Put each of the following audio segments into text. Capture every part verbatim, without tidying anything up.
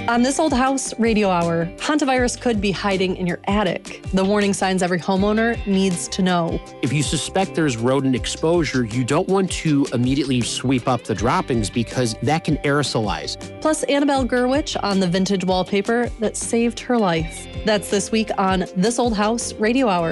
On This Old House Radio Hour, hantavirus could be hiding in your attic. The warning signs every homeowner needs to know. If you suspect there's rodent exposure, you don't want to immediately sweep up the droppings because that can aerosolize. Plus, Annabelle Gurwitch on the vintage wallpaper that saved her life. That's this week on This Old House Radio Hour.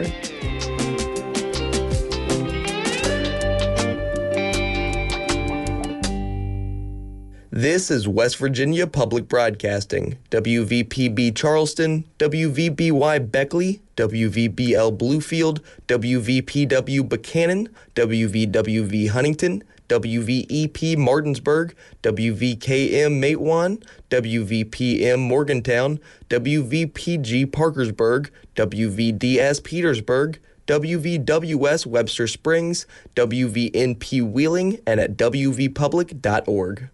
This is West Virginia Public Broadcasting, W V P B Charleston, W V B Y Beckley, W V B L Bluefield, W V P W Buchanan, W V W V Huntington, W V E P Martinsburg, W V K M Matewan, W V P M Morgantown, W V P G Parkersburg, W V D S Petersburg, W V W S Webster Springs, W V N P Wheeling, and at w v public dot org.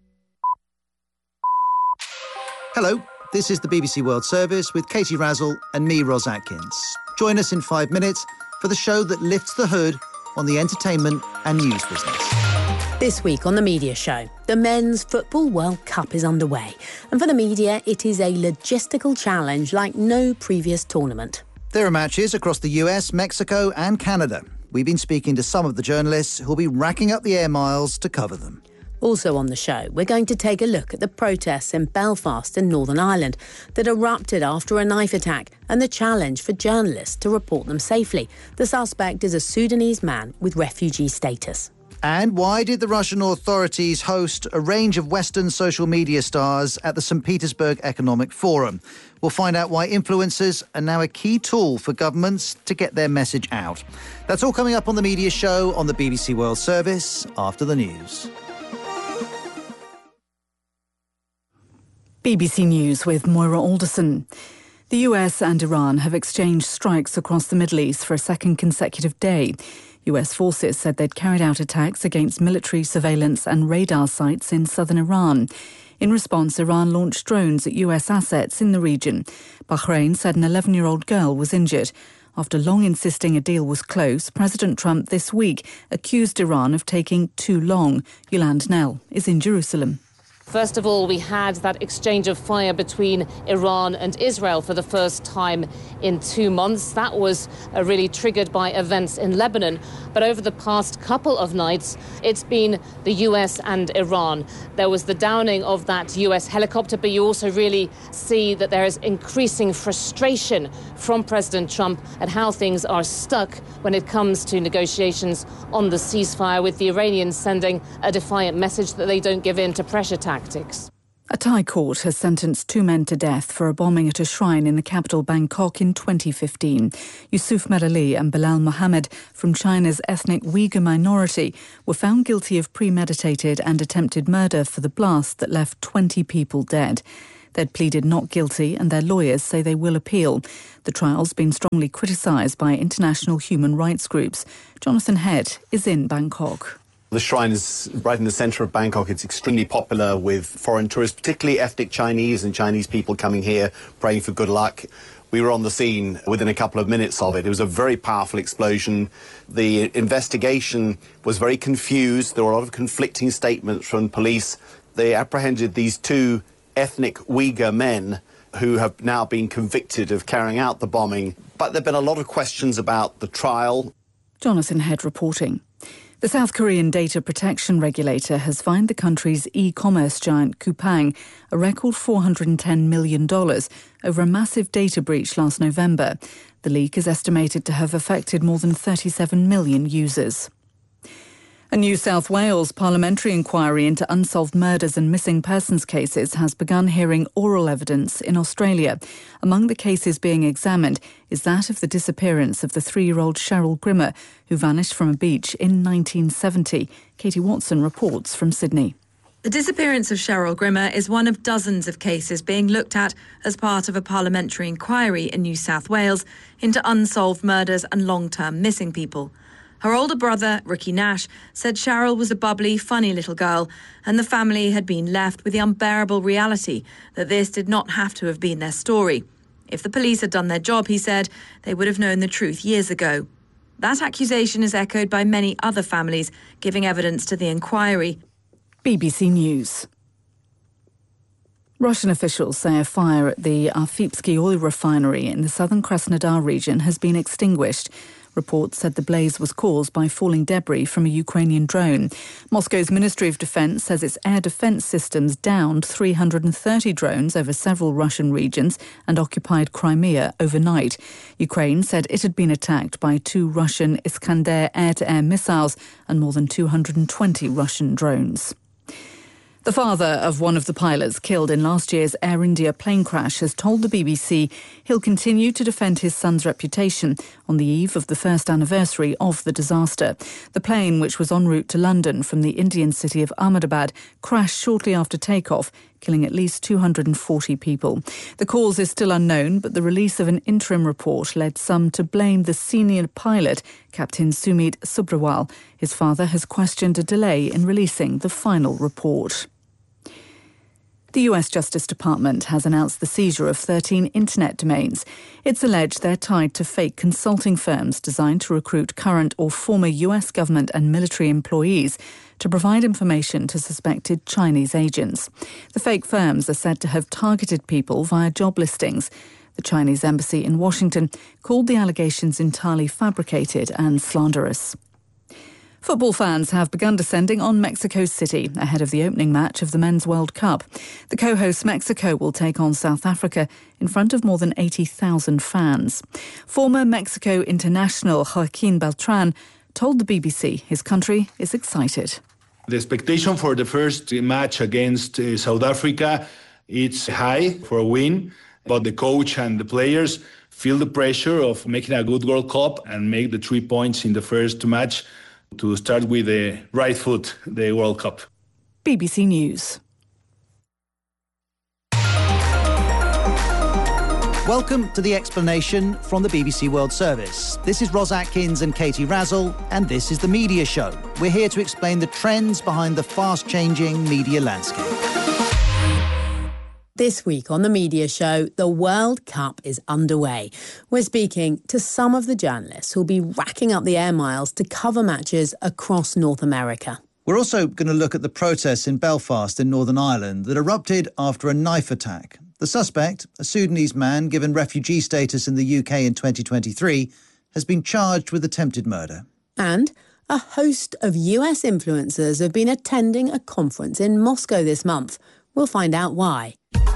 Hello, this is the B B C World Service with Katie Razzle and me, Ros Atkins. Join us in five minutes for the show that lifts the hood on the entertainment and news business. This week on The Media Show, the Men's Football World Cup is underway. And for the media, it is a logistical challenge like no previous tournament. There are matches across the U S, Mexico and Canada. We've been speaking to some of the journalists who'll be racking up the air miles to cover them. Also on the show, we're going to take a look at the protests in Belfast in Northern Ireland that erupted after a knife attack and the challenge for journalists to report them safely. The suspect is a Sudanese man with refugee status. And why did the Russian authorities host a range of Western social media stars at the Saint Petersburg Economic Forum? We'll find out why influencers are now a key tool for governments to get their message out. That's all coming up on The Media Show on the B B C World Service after the news. B B C News with Moira Alderson. The U S and Iran have exchanged strikes across the Middle East for a second consecutive day. U S forces said they'd carried out attacks against military surveillance and radar sites in southern Iran. In response, Iran launched drones at U S assets in the region. Bahrain said an eleven-year-old girl was injured. After long insisting a deal was close, President Trump this week accused Iran of taking too long. Yolande Knell is in Jerusalem. First of all, we had that exchange of fire between Iran and Israel for the first time in two months. That was uh, really triggered by events in Lebanon. But over the past couple of nights, it's been the U S and Iran. There was the downing of that U S helicopter, but you also really see that there is increasing frustration from President Trump at how things are stuck when it comes to negotiations on the ceasefire, with the Iranians sending a defiant message that they don't give in to pressure tactics. A Thai court has sentenced two men to death for a bombing at a shrine in the capital Bangkok in twenty fifteen. Yusuf Merali and Bilal Mohammed from China's ethnic Uyghur minority were found guilty of premeditated and attempted murder for the blast that left twenty people dead. They'd pleaded not guilty and their lawyers say they will appeal. The trial's been strongly criticised by international human rights groups. Jonathan Head is in Bangkok. The shrine is right in the centre of Bangkok. It's extremely popular with foreign tourists, particularly ethnic Chinese and Chinese people coming here praying for good luck. We were on the scene within a couple of minutes of it. It was a very powerful explosion. The investigation was very confused. There were a lot of conflicting statements from police. They apprehended these two ethnic Uyghur men who have now been convicted of carrying out the bombing. But there have been a lot of questions about the trial. Jonathan Head reporting. The South Korean data protection regulator has fined the country's e-commerce giant Coupang a record four hundred ten million dollars over a massive data breach last November. The leak is estimated to have affected more than thirty-seven million users. A New South Wales parliamentary inquiry into unsolved murders and missing persons cases has begun hearing oral evidence in Australia. Among the cases being examined is that of the disappearance of the three-year-old Cheryl Grimmer, who vanished from a beach in nineteen seventy. Katie Watson reports from Sydney. The disappearance of Cheryl Grimmer is one of dozens of cases being looked at as part of a parliamentary inquiry in New South Wales into unsolved murders and long-term missing people. Her older brother, Ricky Nash, said Cheryl was a bubbly, funny little girl, and the family had been left with the unbearable reality that this did not have to have been their story. If the police had done their job, he said, they would have known the truth years ago. That accusation is echoed by many other families giving evidence to the inquiry. B B C News. Russian officials say a fire at the Arkhipsky oil refinery in the southern Krasnodar region has been extinguished. Reports said the blaze was caused by falling debris from a Ukrainian drone. Moscow's Ministry of Defense says its air defense systems downed three hundred thirty drones over several Russian regions and occupied Crimea overnight. Ukraine said it had been attacked by two Russian Iskander air-to-air missiles and more than two hundred twenty Russian drones. The father of one of the pilots killed in last year's Air India plane crash has told the B B C he'll continue to defend his son's reputation on the eve of the first anniversary of the disaster. The plane, which was en route to London from the Indian city of Ahmedabad, crashed shortly after takeoff, killing at least two hundred forty people. The cause is still unknown, but the release of an interim report led some to blame the senior pilot, Captain Sumit Subrawal. His father has questioned a delay in releasing the final report. The U S Justice Department has announced the seizure of thirteen internet domains. It's alleged they're tied to fake consulting firms designed to recruit current or former U S government and military employees to provide information to suspected Chinese agents. The fake firms are said to have targeted people via job listings. The Chinese embassy in Washington called the allegations entirely fabricated and slanderous. Football fans have begun descending on Mexico City ahead of the opening match of the Men's World Cup. The co-host Mexico will take on South Africa in front of more than eighty thousand fans. Former Mexico international Joaquin Beltran told the B B C his country is excited. The expectation for the first match against uh, South Africa, it's high for a win, but the coach and the players feel the pressure of making a good World Cup and make the three points in the first match to start with the right foot, the World Cup. B B C News. Welcome to The Explanation from the B B C World Service. This is Ros Atkins and Katie Razzle, and this is The Media Show. We're here to explain the trends behind the fast-changing media landscape. This week on The Media Show, the World Cup is underway. We're speaking to some of the journalists who'll be racking up the air miles to cover matches across North America. We're also going to look at the protests in Belfast in Northern Ireland that erupted after a knife attack. The suspect, a Sudanese man given refugee status in the U K in twenty twenty-three, has been charged with attempted murder. And a host of U S influencers have been attending a conference in Moscow this month. We'll find out why.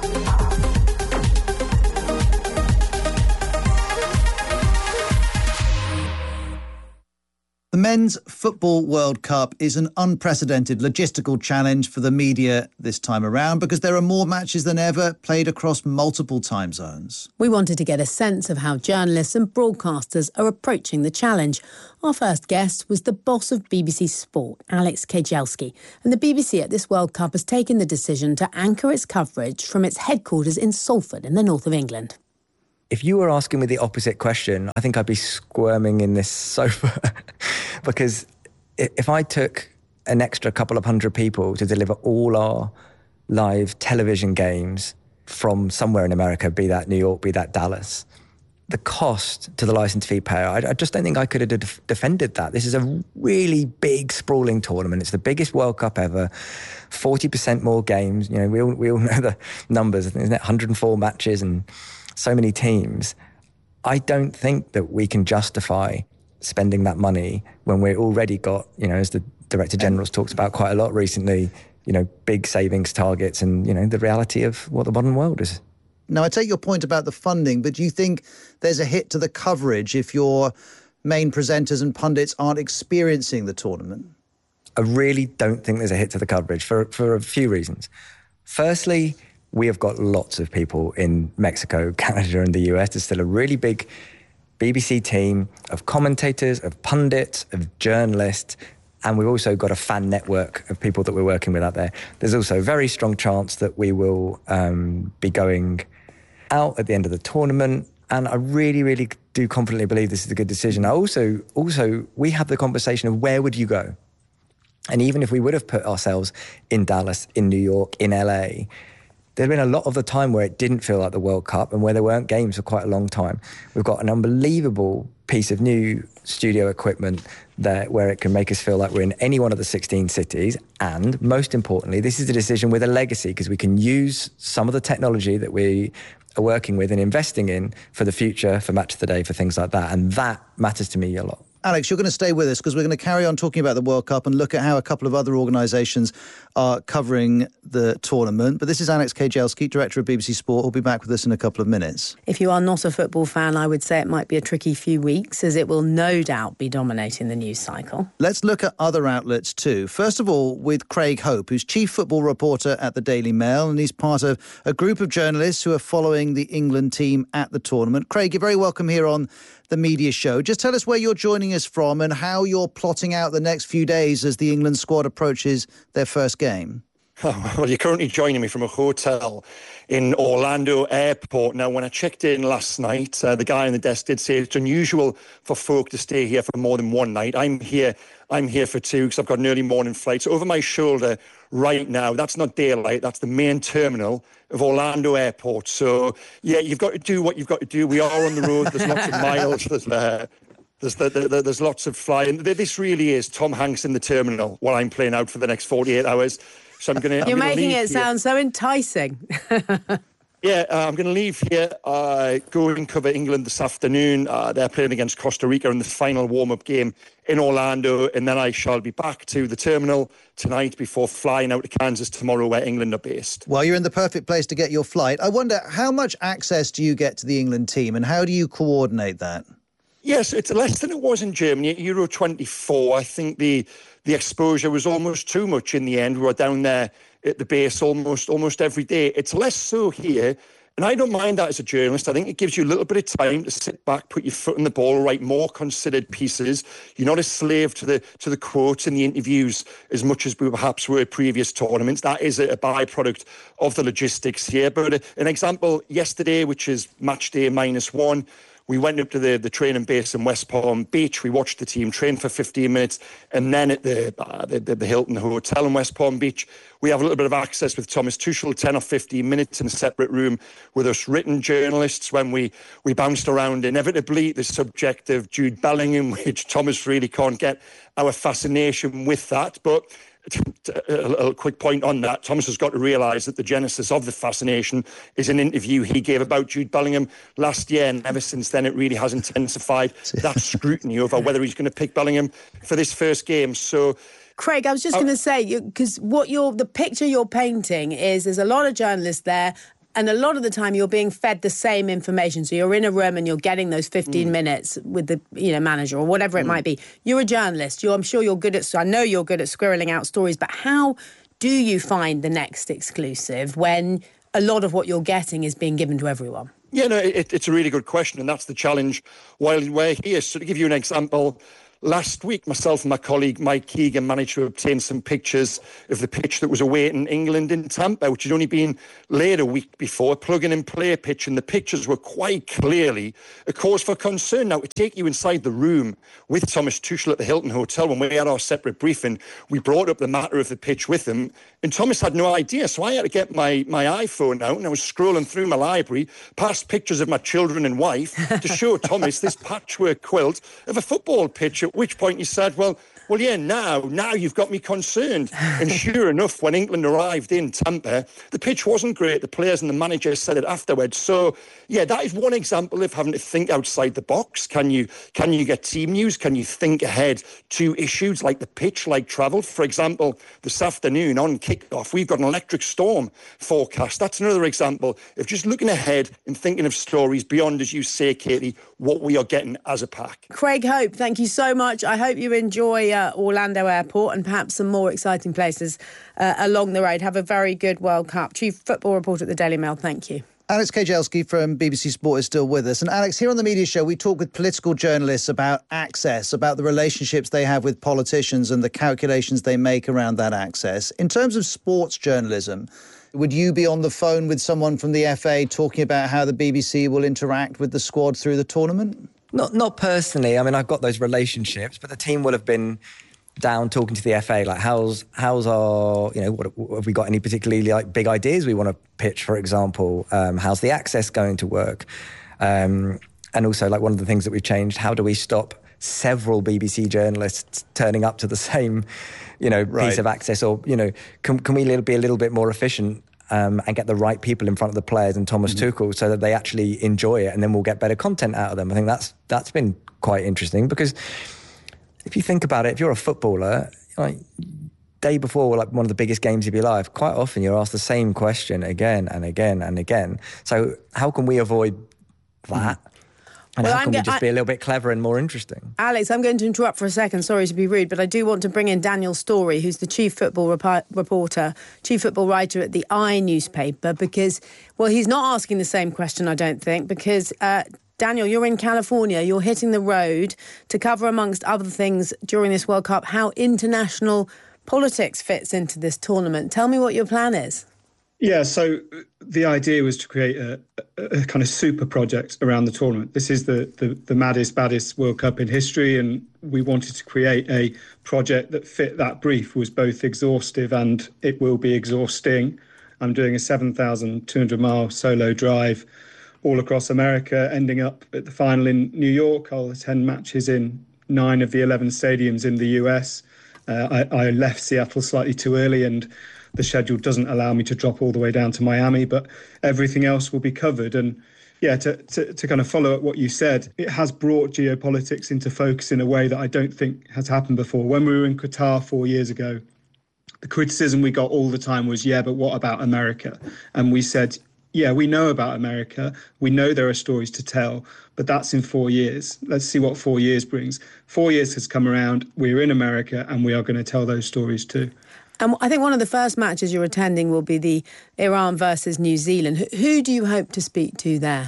The Men's Football World Cup is an unprecedented logistical challenge for the media this time around because there are more matches than ever played across multiple time zones. We wanted to get a sense of how journalists and broadcasters are approaching the challenge. Our first guest was the boss of B B C Sport, Alex Kajelski, and the B B C at this World Cup has taken the decision to anchor its coverage from its headquarters in Salford in the north of England. If you were asking me the opposite question, I think I'd be squirming in this sofa because if I took an extra couple of hundred people to deliver all our live television games from somewhere in America, be that New York, be that Dallas, the cost to the licence fee payer, I, I just don't think I could have def- defended that. This is a really big, sprawling tournament. It's the biggest World Cup ever, forty percent more games. You know, we all, we all know the numbers, isn't it? one hundred four matches and so many teams. I don't think that we can justify spending that money when we've already got, you know, as the Director General's talked about quite a lot recently, you know, big savings targets and, you know, the reality of what the modern world is. Now, I take your point about the funding, but do you think there's a hit to the coverage if your main presenters and pundits aren't experiencing the tournament? I really don't think there's a hit to the coverage for, for a few reasons. Firstly, we have got lots of people in Mexico, Canada and the U S. There's still a really big B B C team of commentators, of pundits, of journalists, and we've also got a fan network of people that we're working with out there. There's also a very strong chance that we will um, be going out at the end of the tournament, and I really, really do confidently believe this is a good decision. I also, also, we have the conversation of where would you go? And even if we would have put ourselves in Dallas, in New York, in L A, there'd been a lot of the time where it didn't feel like the World Cup and where there weren't games for quite a long time. We've got an unbelievable piece of new studio equipment that where it can make us feel like we're in any one of the sixteen cities. And most importantly, this is a decision with a legacy, because we can use some of the technology that we are working with and investing in for the future, for Match of the Day, for things like that. And that matters to me a lot. Alex, you're going to stay with us because we're going to carry on talking about the World Cup and look at how a couple of other organisations are covering the tournament. But this is Alex Kajelski, Director of B B C Sport. We'll be back with us in a couple of minutes. If you are not a football fan, I would say it might be a tricky few weeks, as it will no doubt be dominating the news cycle. Let's look at other outlets too. First of all, with Craig Hope, who's chief football reporter at the Daily Mail, and he's part of a group of journalists who are following the England team at the tournament. Craig, you're very welcome here on the media show. Just tell us where you're joining us from and how you're plotting out the next few days as the England squad approaches their first game. Oh, well, you're currently joining me from a hotel in Orlando Airport. Now, when I checked in last night, uh, the guy on the desk did say it's unusual for folk to stay here for more than one night. I'm here I'm here for two because I've got an early morning flight. So over my shoulder right now, that's not daylight, that's the main terminal of Orlando Airport. So, yeah, you've got to do what you've got to do. We are on the road. There's lots of miles. There's, uh, there's, the, the, the, there's lots of flying. This really is Tom Hanks in the terminal while I'm playing out for the next forty-eight hours. So I'm going to. You're making it here. sound so enticing. Yeah, uh, I'm going to leave here, uh, go and cover England this afternoon. Uh, they're playing against Costa Rica in the final warm-up game in Orlando, and then I shall be back to the terminal tonight before flying out to Kansas tomorrow, where England are based. Well, you're in the perfect place to get your flight. I wonder, how much access do you get to the England team, and how do you coordinate that? Yes, it's less than it was in Germany at Euro twenty-four. I think the the exposure was almost too much in the end. We were down there at the base almost almost every day. It's less so here, and I don't mind that as a journalist. I think it gives you a little bit of time to sit back, put your foot on the ball, write more considered pieces. You're not a slave to the to the quotes in the interviews as much as we perhaps were at previous tournaments. That is a, a byproduct of the logistics here. But a, an example yesterday, which is match day minus one, we went up to the, the training base in West Palm Beach. We watched the team train for fifteen minutes. And then at the, uh, the, the, the Hilton Hotel in West Palm Beach, we have a little bit of access with Thomas Tuchel, ten or fifteen minutes in a separate room with us written journalists when we, we bounced around inevitably the subject of Jude Bellingham, which Thomas really can't get our fascination with that. But a, a quick point on that. Thomas has got to realise that the genesis of the fascination is an interview he gave about Jude Bellingham last year, and ever since then it really has intensified that scrutiny over whether he's going to pick Bellingham for this first game. So, Craig, I was just uh, going to say, because what you're the picture you're painting is there's a lot of journalists there. And a lot of the time you're being fed the same information. So you're in a room and you're getting those fifteen mm. minutes with the you know manager or whatever it mm. might be. You're a journalist. You're, I'm sure you're good at, I know you're good at squirreling out stories, but how do you find the next exclusive when a lot of what you're getting is being given to everyone? Yeah, no, it, it's a really good question. And that's the challenge while we're here. So to give you an example, last week, myself and my colleague Mike Keegan managed to obtain some pictures of the pitch that was awaiting England in Tampa, which had only been laid a week before, a plug-and-play pitch, and the pictures were quite clearly a cause for concern. Now, to take you inside the room with Thomas Tuchel at the Hilton Hotel, when we had our separate briefing, we brought up the matter of the pitch with him, and Thomas had no idea. So I had to get my, my iPhone out, and I was scrolling through my library, past pictures of my children and wife, to show Thomas this patchwork quilt of a football pitch, at which point he said, well, well, yeah, now, now you've got me concerned. And sure enough, when England arrived in Tampa, the pitch wasn't great. The players and the manager said it afterwards. So, yeah, that is one example of having to think outside the box. Can you can you get team news? Can you think ahead to issues like the pitch, like travel? For example, this afternoon on kickoff, we've got an electric storm forecast. That's another example of just looking ahead and thinking of stories beyond, as you say, Katie, what we are getting as a pack. Craig Hope, thank you so much. I hope you enjoy uh, Orlando Airport and perhaps some more exciting places uh, along the road. Have a very good World Cup. Chief Football Reporter at the Daily Mail, thank you. Alex Kajelski from B B C Sport is still with us. And Alex, here on the media show, we talk with political journalists about access, about the relationships they have with politicians and the calculations they make around that access. In terms of sports journalism, would you be on the phone with someone from the F A talking about how the B B C will interact with the squad through the tournament? Not not personally. I mean, I've got those relationships, but the team will have been down talking to the F A, like how's how's our, you know, what, what, have we got any particularly like big ideas we want to pitch, for example? Um, how's the access going to work? Um, And also, like, one of the things that we've changed, how do we stop several B B C journalists turning up to the same, you know, Right. piece of access? Or, you know, can, can we be a little bit more efficient um, and get the right people in front of the players and Thomas mm-hmm. Tuchel so that they actually enjoy it, and then we'll get better content out of them? I think that's that's been quite interesting, because if you think about it, if you're a footballer, like, day before, like, one of the biggest games of your life, quite often you're asked the same question again and again and again. So how can we avoid that? Mm-hmm. And Well, how I'm can we get- just I- be a little bit clever and more interesting? Alex, I'm going to interrupt for a second. Sorry to be rude, but I do want to bring in Daniel Storey, who's the chief football rep- reporter, chief football writer at the I newspaper, because, well, he's not asking the same question, I don't think, because, uh, Daniel, you're in California. You're hitting the road to cover, amongst other things, during this World Cup, how international politics fits into this tournament. Tell me what your plan is. Yeah, so the idea was to create a, a, a kind of super project around the tournament. This is the, the, the maddest, baddest World Cup in history, and we wanted to create a project that fit that brief, was both exhaustive and it will be exhausting. I'm doing a seven thousand two hundred mile solo drive all across America, ending up at the final in New York. I'll attend matches in nine of the eleven stadiums in the U S. Uh, I, I left Seattle slightly too early, and the schedule doesn't allow me to drop all the way down to Miami, but everything else will be covered. And yeah, to, to, to kind of follow up what you said, it has brought geopolitics into focus in a way that I don't think has happened before. When we were in Qatar four years ago, the criticism we got all the time was, yeah, but what about America? And we said, yeah, we know about America. We know there are stories to tell, but that's in four years. Let's see what four years brings. Four years has come around. We're in America, and we are going to tell those stories too. And I think one of the first matches you're attending will be the Iran versus New Zealand. Who, who do you hope to speak to there?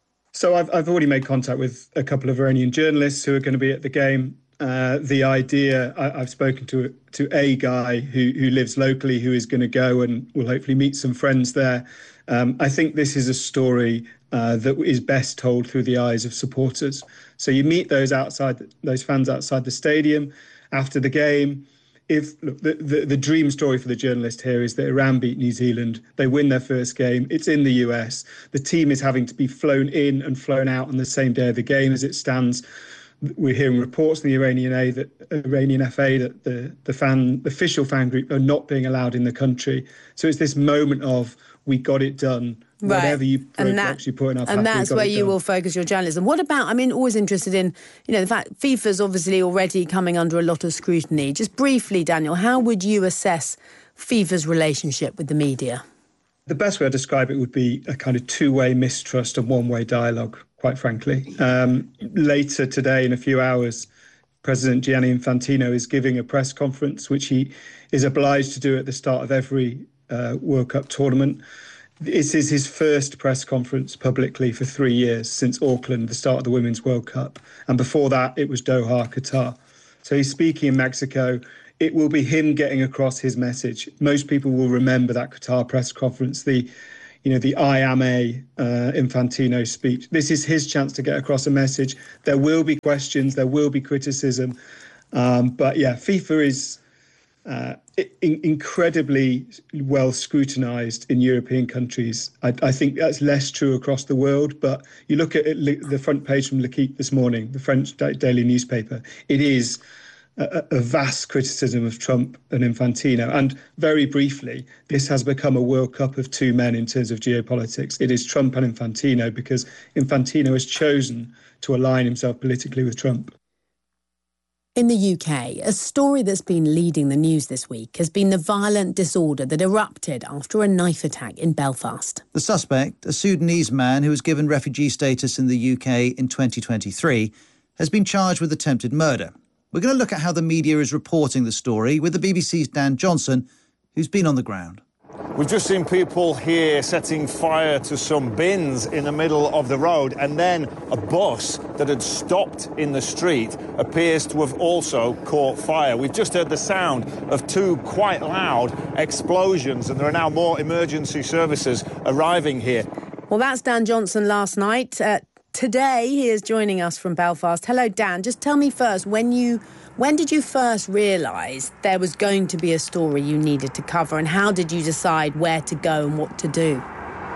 So I've, I've already made contact with a couple of Iranian journalists who are going to be at the game. Uh, the idea, I, I've spoken to to a guy who, who lives locally, who is going to go and will hopefully meet some friends there. Um, I think this is a story uh, that is best told through the eyes of supporters. So you meet those outside, those fans outside the stadium after the game. If look, the, the, the dream story for the journalist here is that Iran beat New Zealand. They win their first game. It's in the U S. The team is having to be flown in and flown out on the same day of the game as it stands. We're hearing reports from the Iranian A that Iranian F A that the the fan, the official fan group, are not being allowed in the country. So it's this moment of, we got it done. Right. Whatever you And that- you put in our path, And we that's got where it you done. will focus your journalism. What about, I mean, always interested in, you know, the fact FIFA's obviously already coming under a lot of scrutiny. Just briefly, Daniel, how would you assess FIFA's relationship with the media? The best way to describe it would be a kind of two-way mistrust and one-way dialogue, quite frankly. Um, later today, in a few hours, President Gianni Infantino is giving a press conference, which he is obliged to do at the start of every uh, World Cup tournament. This is his first press conference publicly for three years, since Auckland, the start of the Women's World Cup. And before that, it was Doha, Qatar. So he's speaking in Mexico. It will be him getting across his message. Most people will remember that Qatar press conference, the, you know, the I am a uh, Infantino speech. This is his chance to get across a message. There will be questions, there will be criticism. Um, but yeah, FIFA is uh, in- incredibly well scrutinised in European countries. I, I think that's less true across the world, but you look at it, the front page from L'Equipe this morning, the French da- daily newspaper, it is a, a vast criticism of Trump and Infantino. And very briefly, this has become a World Cup of two men in terms of geopolitics. It is Trump and Infantino, because Infantino has chosen to align himself politically with Trump. In the U K, a story that's been leading the news this week has been the violent disorder that erupted after a knife attack in Belfast. The suspect, a Sudanese man who was given refugee status in the U K in twenty twenty-three, has been charged with attempted murder. We're going to look at how the media is reporting the story with the B B C's Dan Johnson, who's been on the ground. We've just seen people here setting fire to some bins in the middle of the road, and then a bus that had stopped in the street appears to have also caught fire. We've just heard the sound of two quite loud explosions, and there are now more emergency services arriving here. Well, that's Dan Johnson last night. Uh, today, he is joining us from Belfast. Hello, Dan. Just tell me first, when you... When did you first realise there was going to be a story you needed to cover, and how did you decide where to go and what to do?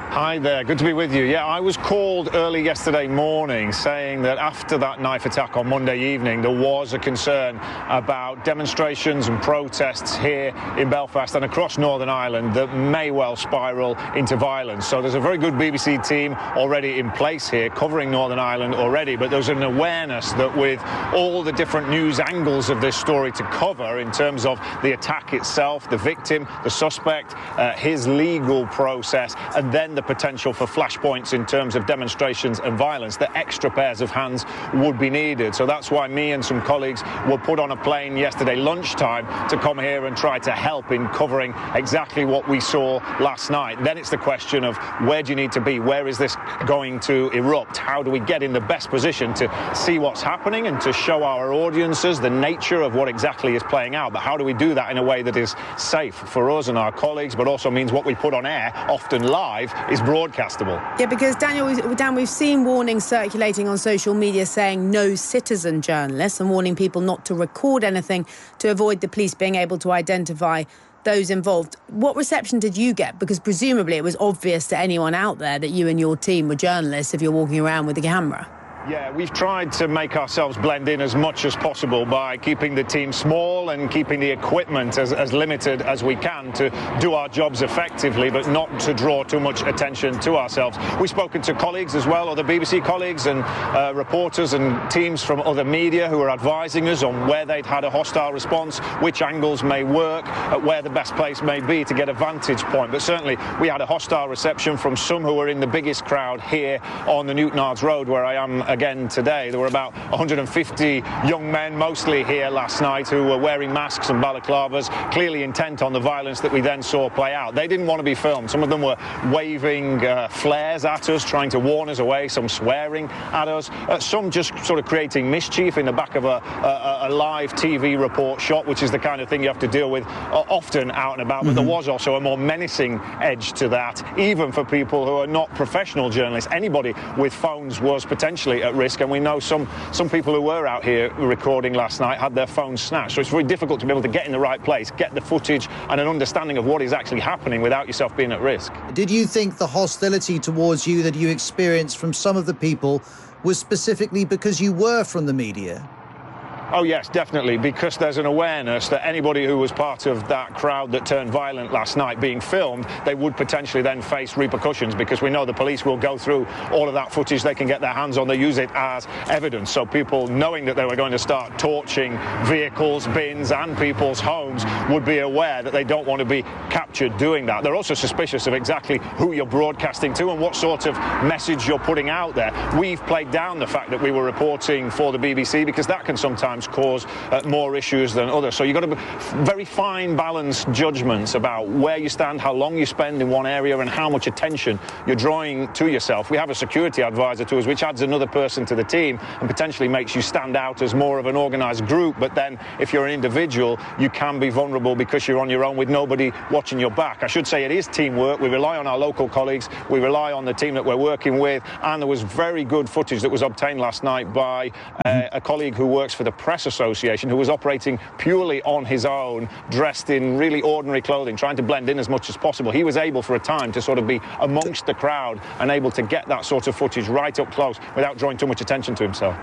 Hi there, good to be with you. Yeah, I was called early yesterday morning saying that after that knife attack on Monday evening, there was a concern about demonstrations and protests here in Belfast and across Northern Ireland that may well spiral into violence. So there's a very good B B C team already in place here covering Northern Ireland already, but there's an awareness that with all the different news angles of this story to cover in terms of the attack itself, the victim, the suspect, uh, his legal process, and then the potential for flashpoints in terms of demonstrations and violence, that extra pairs of hands would be needed. So that's why me and some colleagues were put on a plane yesterday lunchtime to come here and try to help in covering exactly what we saw last night. Then it's the question of where do you need to be? Where is this going to erupt? How do we get in the best position to see what's happening and to show our audiences the nature of what exactly is playing out? But how do we do that in a way that is safe for us and our colleagues, but also means what we put on air, often live, is broadcastable? Yeah, because Daniel, Dan, we've seen warnings circulating on social media saying no citizen journalists and warning people not to record anything to avoid the police being able to identify those involved. What reception did you get? Because presumably it was obvious to anyone out there that you and your team were journalists if you're walking around with a camera. Yeah, we've tried to make ourselves blend in as much as possible by keeping the team small and keeping the equipment as, as limited as we can to do our jobs effectively, but not to draw too much attention to ourselves. We've spoken to colleagues as well, other B B C colleagues and uh, reporters and teams from other media who are advising us on where they'd had a hostile response, which angles may work, uh, where the best place may be to get a vantage point. But certainly we had a hostile reception from some who were in the biggest crowd here on the Newtonards Road, where I am again today. There were about one hundred fifty young men, mostly here last night, who were wearing masks and balaclavas, clearly intent on the violence that we then saw play out. They didn't want to be filmed. Some of them were waving uh, flares at us, trying to warn us away, some swearing at us, uh, some just sort of creating mischief in the back of a, a, a live T V report shot, which is the kind of thing you have to deal with uh, often out and about. Mm-hmm. But there was also a more menacing edge to that, even for people who are not professional journalists. Anybody with phones was potentially at risk, and we know some some people who were out here recording last night had their phones snatched. So it's very difficult to be able to get in the right place, get the footage and an understanding of what is actually happening without yourself being at risk. Did you think the hostility towards you that you experienced from some of the people was specifically because you were from the media? Oh, yes, definitely, because there's an awareness that anybody who was part of that crowd that turned violent last night being filmed, they would potentially then face repercussions, because we know the police will go through all of that footage they can get their hands on. They use it as evidence. So people, knowing that they were going to start torching vehicles, bins and people's homes, would be aware that they don't want to be captured doing that. They're also suspicious of exactly who you're broadcasting to and what sort of message you're putting out there. We've played down the fact that we were reporting for the B B C, because that can sometimes cause uh, more issues than others. So you've got to be very fine balanced judgments about where you stand, how long you spend in one area and how much attention you're drawing to yourself. We have a security advisor to us, which adds another person to the team and potentially makes you stand out as more of an organised group. But then if you're an individual, you can be vulnerable because you're on your own with nobody watching your back. I should say it is teamwork. We rely on our local colleagues. We rely on the team that we're working with. And there was very good footage that was obtained last night by uh, a colleague who works for the Press Association, who was operating purely on his own, dressed in really ordinary clothing, trying to blend in as much as possible. He was able for a time to sort of be amongst the crowd and able to get that sort of footage right up close without drawing too much attention to himself.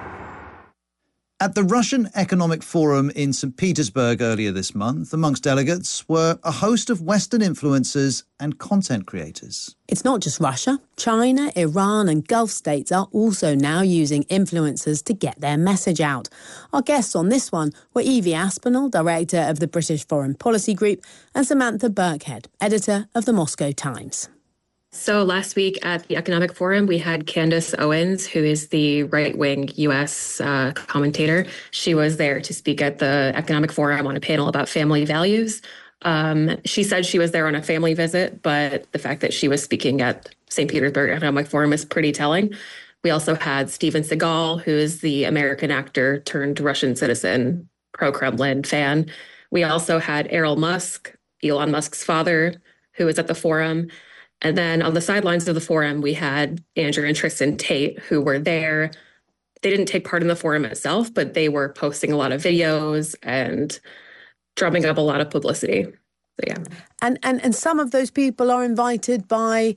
At the Russian Economic Forum in Saint Petersburg earlier this month, amongst delegates were a host of Western influencers and content creators. It's not just Russia. China, Iran and Gulf states are also now using influencers to get their message out. Our guests on this one were Evie Aspinall, director of the British Foreign Policy Group, and Samantha Birkhead, editor of the Moscow Times. So last week at the Economic Forum, we had Candace Owens, who is the right-wing U S uh, commentator. She was there to speak at the Economic Forum on a panel about family values. Um, she said she was there on a family visit, but the fact that she was speaking at Saint Petersburg Economic Forum is pretty telling. We also had Steven Seagal, who is the American actor turned Russian citizen, pro-Kremlin fan. We also had Errol Musk, Elon Musk's father, who was at the forum. And then on the sidelines of the forum, we had Andrew and Tristan Tate, who were there. They didn't take part in the forum itself, but they were posting a lot of videos and drumming up a lot of publicity. So, yeah. And, and, and some of those people are invited by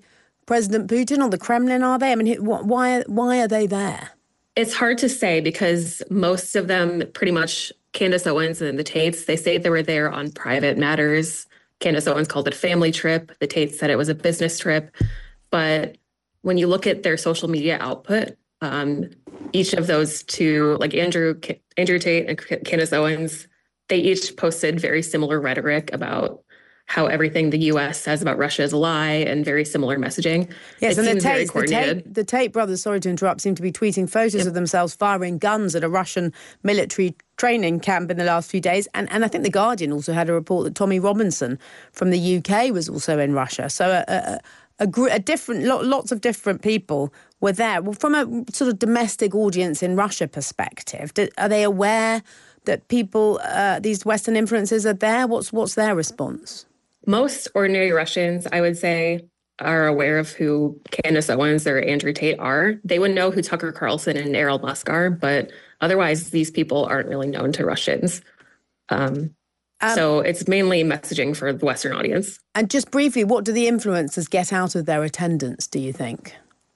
President Putin or the Kremlin, are they? I mean, why, why are they there? It's hard to say because most of them, pretty much Candace Owens and the Tates, they say they were there on private matters. Candace Owens called it a family trip. The Tates said it was a business trip. But when you look at their social media output, um, each of those two, like Andrew, Andrew Tate and Candace Owens, they each posted very similar rhetoric about how everything the U S says about Russia is a lie and very similar messaging. Yes, it and the seems very Tate, the, coordinated. Tate, the Tate brothers, sorry to interrupt, seem to be tweeting photos yep. of themselves firing guns at a Russian military training camp in the last few days. And, and I think The Guardian also had a report that Tommy Robinson from the U K was also in Russia. So a, a, a, gr- a different, lots of different people were there. Well, from a sort of domestic audience in Russia perspective, do, are they aware that people, uh, these Western influences are there? What's what's their response? Most ordinary Russians, I would say, are aware of who Candace Owens or Andrew Tate are. They would know who Tucker Carlson and Errol Musk are, but otherwise these people aren't really known to Russians. Um, um, so it's mainly messaging for the Western audience. And just briefly, what do the influencers get out of their attendance, do you think?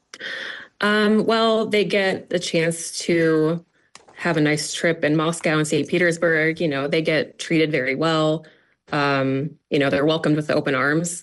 Um, well, they get the chance to have a nice trip in Moscow and Saint Petersburg. You know, they get treated very well. Um, you know, they're welcomed with open arms.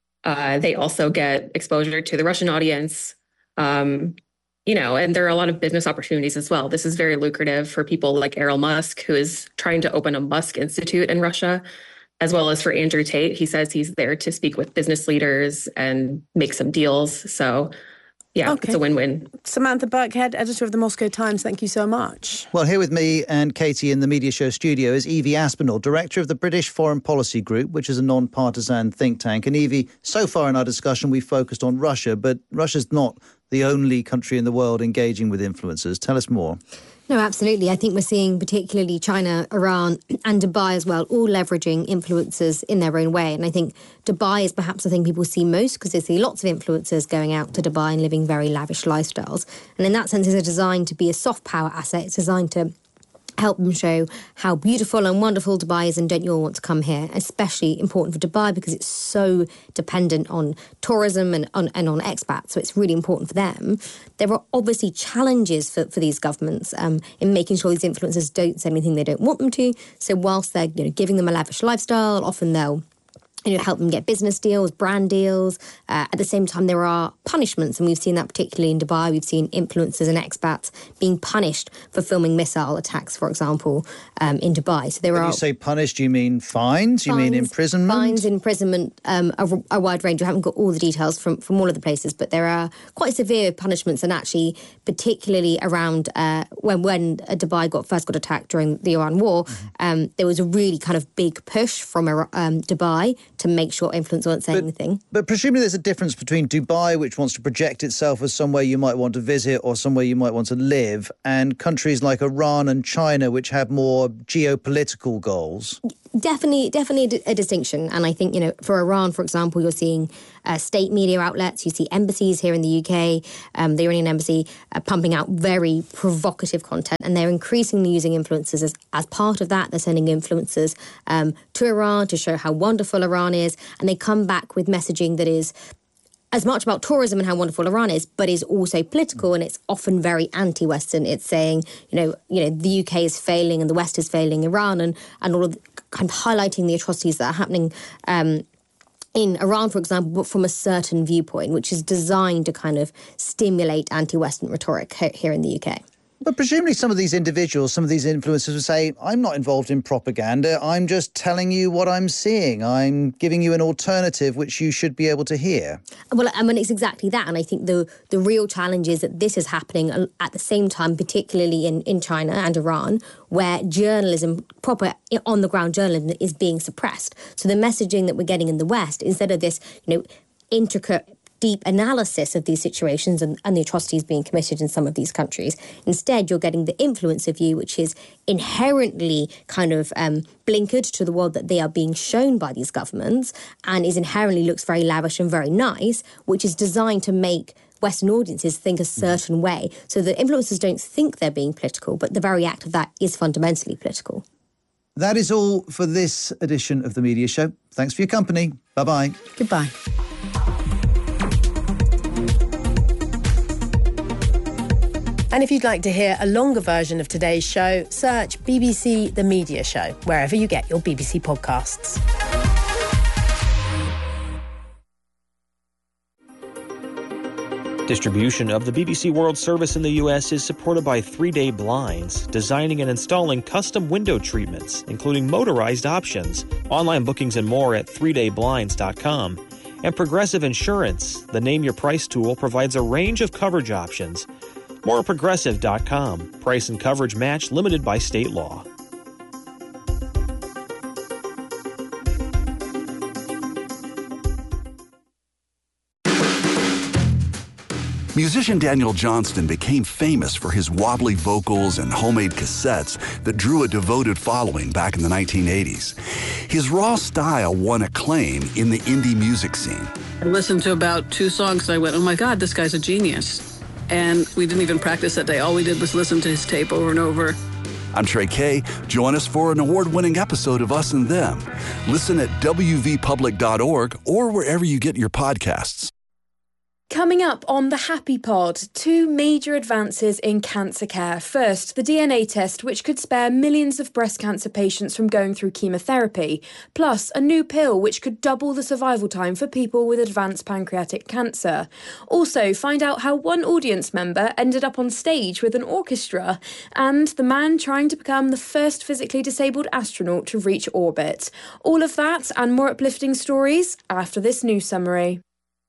Uh, they also get exposure to the Russian audience, um, you know, and there are a lot of business opportunities as well. This is very lucrative for people like Errol Musk, who is trying to open a Musk Institute in Russia, as well as for Andrew Tate. He says he's there to speak with business leaders and make some deals. So, yeah, okay. It's a win-win. Samantha Birkhead, editor of the Moscow Times, thank you so much. Well, here with me and Katie in the Media Show studio is Evie Aspinall, director of the British Foreign Policy Group, which is a non-partisan think tank. And Evie, so far in our discussion, we've focused on Russia, but Russia's not the only country in the world engaging with influencers. Tell us more. No, absolutely. I think we're seeing particularly China, Iran and Dubai as well, all leveraging influencers in their own way. And I think Dubai is perhaps the thing people see most because they see lots of influencers going out to Dubai and living very lavish lifestyles. And in that sense, it's designed to be a soft power asset. It's designed to help them show how beautiful and wonderful Dubai is and don't you all want to come here. Especially important for Dubai because it's so dependent on tourism and on, and on expats, so it's really important for them. There are obviously challenges for, for these governments um, in making sure these influencers don't say anything they don't want them to. So whilst they're you know, giving them a lavish lifestyle, often they'll you know, help them get business deals, brand deals. Uh, at the same time, there are punishments, and we've seen that particularly in Dubai. We've seen influencers and expats being punished for filming missile attacks, for example, um, in Dubai. So there when are. You say punished, you mean fines? You fines, mean imprisonment? Fines, imprisonment, um, a, a wide range. I haven't got all the details from, from all of the places, but there are quite severe punishments, and actually, particularly around uh, when when Dubai got first got attacked during the Iran war, mm-hmm. um, there was a really kind of big push from um, Dubai to make sure influencers weren't saying but, anything. But presumably there's a difference between Dubai, which wants to project itself as somewhere you might want to visit or somewhere you might want to live, and countries like Iran and China, which have more geopolitical goals. Definitely, definitely a distinction. And I think, you know, for Iran, for example, you're seeing uh, state media outlets, you see embassies here in the U K, um, the Iranian embassy uh, pumping out very provocative content, and they're increasingly using influencers as, as part of that. They're sending influencers um, to Iran to show how wonderful Iran is, and they come back with messaging that is as much about tourism and how wonderful Iran is, but is also political, and it's often very anti-Western. It's saying, you know, you know, the U K is failing and the West is failing Iran, and, and all of the, kind of highlighting the atrocities that are happening um, in Iran, for example, but from a certain viewpoint, which is designed to kind of stimulate anti-Western rhetoric here in the U K. But presumably some of these individuals, some of these influencers would say, I'm not involved in propaganda. I'm just telling you what I'm seeing. I'm giving you an alternative which you should be able to hear. Well, I mean, it's exactly that. And I think the, the real challenge is that this is happening at the same time, particularly in, in China and Iran, where journalism, proper on-the-ground journalism, is being suppressed. So the messaging that we're getting in the West, instead of this, you know, intricate deep analysis of these situations and, and the atrocities being committed in some of these countries. Instead, you're getting the influencer view, which is inherently kind of um, blinkered to the world that they are being shown by these governments, and is inherently looks very lavish and very nice, which is designed to make Western audiences think a certain way. So the influencers don't think they're being political, but the very act of that is fundamentally political. That is all for this edition of The Media Show. Thanks for your company. Bye-bye. Goodbye. And if you'd like to hear a longer version of today's show, search B B C The Media Show, wherever you get your B B C podcasts. Distribution of the B B C World Service in the U S is supported by three day Blinds, designing and installing custom window treatments, including motorized options. Online bookings and more at three day blinds dot com. And Progressive Insurance, the Name Your Price tool, provides a range of coverage options. More at progressive dot com. Price and coverage match limited by state law. Musician Daniel Johnston became famous for his wobbly vocals and homemade cassettes that drew a devoted following back in the nineteen eighties. His raw style won acclaim in the indie music scene. I listened to about two songs and I went, oh my God, this guy's a genius. And we didn't even practice that day. All we did was listen to his tape over and over. I'm Trey Kay. Join us for an award-winning episode of Us and Them. Listen at w v public dot org or wherever you get your podcasts. Coming up on the Happy Pod, two major advances in cancer care. First, the D N A test, which could spare millions of breast cancer patients from going through chemotherapy. Plus, a new pill which could double the survival time for people with advanced pancreatic cancer. Also, find out how one audience member ended up on stage with an orchestra, and the man trying to become the first physically disabled astronaut to reach orbit. All of that and more uplifting stories after this news summary.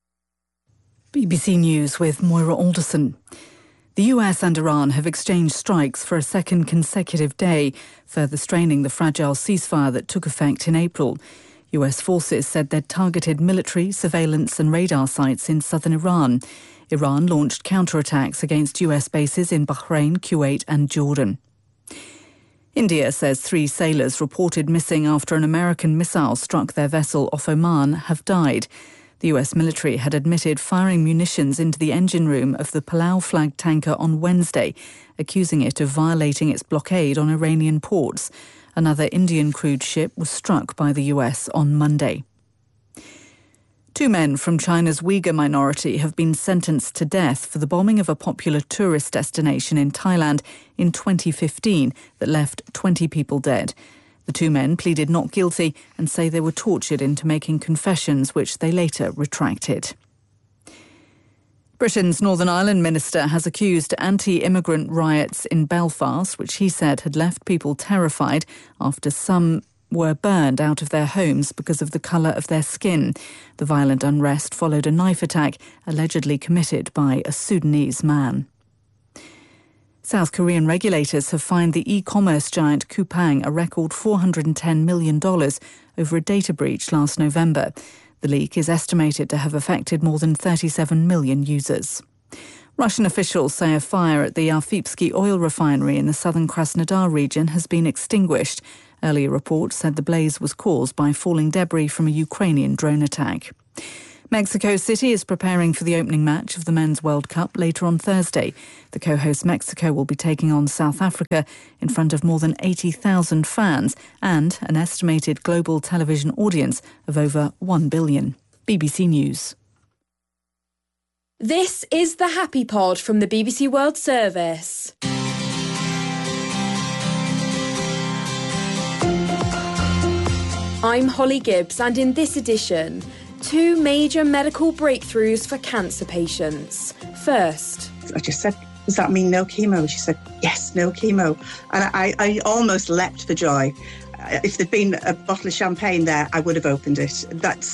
B B C News with Moira Alderson. The U S and Iran have exchanged strikes for a second consecutive day, further straining the fragile ceasefire that took effect in April. U S forces said they'd targeted military, surveillance and radar sites in southern Iran. Iran launched counterattacks against U S bases in Bahrain, Kuwait and Jordan. India says three sailors reported missing after an American missile struck their vessel off Oman have died. The U S military had admitted firing munitions into the engine room of the Palau-flagged tanker on Wednesday, accusing it of violating its blockade on Iranian ports. Another Indian-crewed ship was struck by the U S on Monday. Two men from China's Uyghur minority have been sentenced to death for the bombing of a popular tourist destination in Thailand in twenty fifteen that left twenty people dead. The two men pleaded not guilty and say they were tortured into making confessions, which they later retracted. Britain's Northern Ireland minister has accused anti-immigrant riots in Belfast, which he said had left people terrified after some were burned out of their homes because of the colour of their skin. The violent unrest followed a knife attack allegedly committed by a Sudanese man. South Korean regulators have fined the e-commerce giant Coupang a record four hundred ten million dollars over a data breach last November. The leak is estimated to have affected more than thirty-seven million users. Russian officials say a fire at the Arkhipsky oil refinery in the southern Krasnodar region has been extinguished. Earlier reports said the blaze was caused by falling debris from a Ukrainian drone attack. Mexico City is preparing for the opening match of the Men's World Cup later on Thursday. The co-host Mexico will be taking on South Africa in front of more than eighty thousand fans and an estimated global television audience of over one billion. B B C News. This is the Happy Pod from the B B C World Service. I'm Holly Gibbs, and in this edition, two major medical breakthroughs for cancer patients. First, I just said, does that mean no chemo? She said, yes, no chemo. And I, I almost leapt for joy. If there'd been a bottle of champagne there, I would have opened it. That's